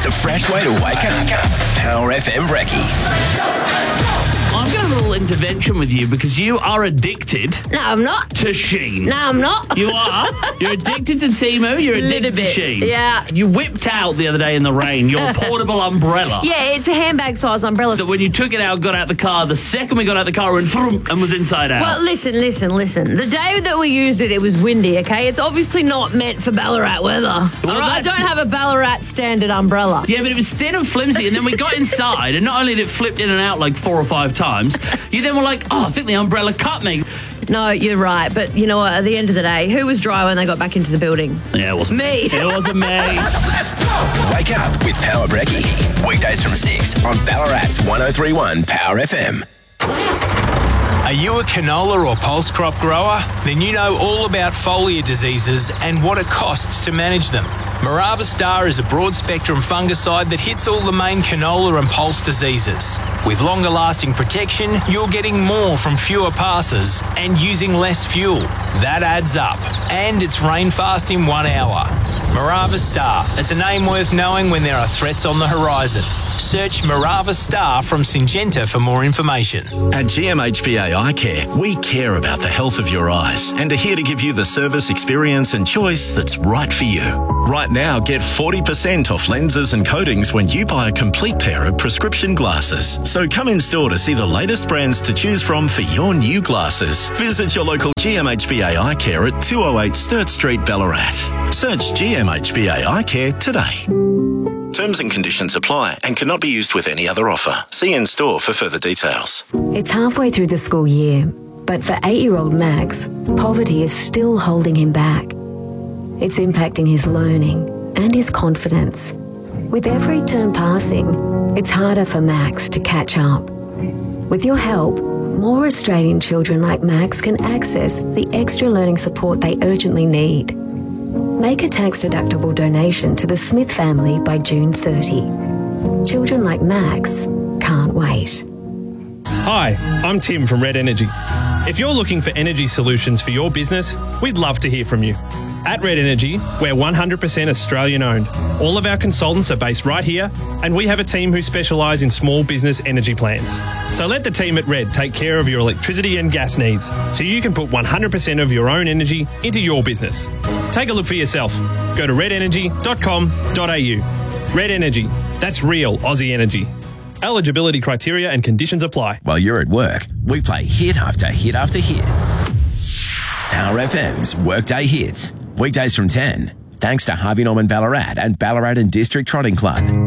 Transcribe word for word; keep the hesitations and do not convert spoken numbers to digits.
the fresh way to wake up. Power F M Brekkie. I've got a little intervention with you because you are addicted. No, I'm not. To Shein. No, I'm not. You are. You're addicted to Temu. You're addicted to Shein. Yeah. You whipped out the other day in the rain your portable umbrella. Yeah, it's a handbag-sized umbrella. That when you took it out, got out the car, the second we got out the car, it went throom and was inside out. Well, listen, listen, listen. The day that we used it, it was windy, okay? It's obviously not meant for Ballarat weather. Well, All right? I that's- don't have a Ballarat standard umbrella. Yeah, but it was thin and flimsy, and then we got inside, and not only did it flip in and out like four or five times, you then were like, oh, I think the umbrella cut me. No, you're right. But you know what? At the end of the day, who was dry when they got back into the building? Yeah, it wasn't me. It wasn't me. Let's go. Wake up with Power Brekkie. Weekdays from six on Ballarat's one oh three point one Power F M. Are you a canola or pulse crop grower? Then you know all about foliar diseases and what it costs to manage them. Morava Star is a broad-spectrum fungicide that hits all the main canola and pulse diseases. With longer-lasting protection, you're getting more from fewer passes and using less fuel. That adds up. And it's rain-fast in one hour. Morava Star. It's a name worth knowing when there are threats on the horizon. Search Morava Star from Syngenta for more information. At G M H B A Eye Care, we care about the health of your eyes and are here to give you the service, experience and choice that's right for you. Right now, get forty percent off lenses and coatings when you buy a complete pair of prescription glasses. So come in store to see the latest brands to choose from for your new glasses. Visit your local G M H B A Eye Care at two oh eight Sturt Street, Ballarat. Search G M H B A Eye Care today. Terms and conditions apply and cannot be used with any other offer. See in store for further details. It's halfway through the school year, but for eight-year-old Max, poverty is still holding him back. It's impacting his learning and his confidence. With every term passing, it's harder for Max to catch up. With your help, more Australian children like Max can access the extra learning support they urgently need. Make a tax-deductible donation to the Smith family by June thirtieth. Children like Max can't wait. Hi, I'm Tim from Red Energy. If you're looking for energy solutions for your business, we'd love to hear from you. At Red Energy, we're one hundred percent Australian owned. All of our consultants are based right here, and we have a team who specialise in small business energy plans. So let the team at Red take care of your electricity and gas needs, so you can put one hundred percent of your own energy into your business. Take a look for yourself. Go to red energy dot com dot a u. Red Energy, that's real Aussie energy. Eligibility criteria and conditions apply. While you're at work, we play hit after hit after hit. Power F M's Workday Hits. Weekdays from ten. Thanks to Harvey Norman Ballarat and Ballarat and District Trotting Club.